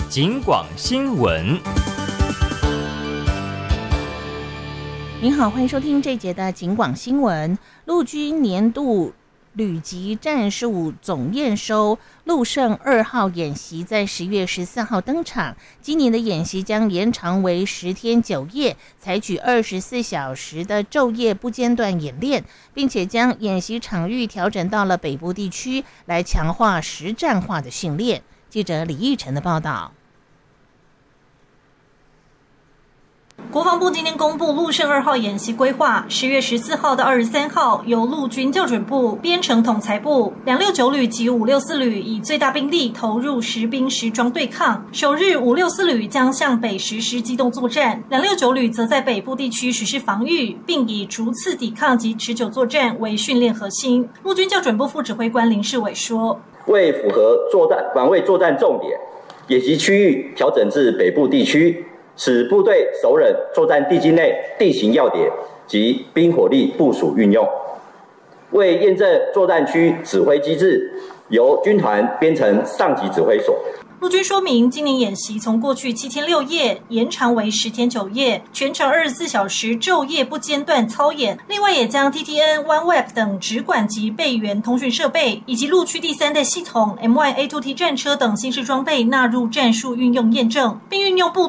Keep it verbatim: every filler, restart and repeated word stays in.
警广新闻。 您好，欢迎收听这一节的警广新闻。陆军年度旅级战术总验收陆胜二号演习在十月十四号登场，今年的演习将延长为十天九夜，采取二十四小时的昼夜不间断演练，并且将演习场域调整到了北部地区，来强化实战化的训练。记者李义成的报道。 国防部今天公布陆胜二号演习规划，十月十四号到二十三号，由陆军校准部、编程统裁部、两六九旅及五六四旅以最大兵力投入实兵实装对抗。首日五六四旅将向北实施机动作战，两六九旅则在北部地区实施防御，并以逐次抵抗及持久作战为训练核心。陆军校准部副指挥官林世伟说：“ 为符合作战防卫作战重点，演习区域调整至北部地区。”使部队熟稔作战地境内地形要点及兵火力部署运用。为验证作战区指挥机制，由军团编成上级指挥所。 陆军说明，今年演习从过去七天六夜延长为十天九夜，全程二十四小时昼夜不间断操演。另外，也将 T T N、OneWeb 等直管及备援通讯设备，以及陆区第三代系统 M Y A 二 T 战车等新式装备纳入战术运用验证，并运用部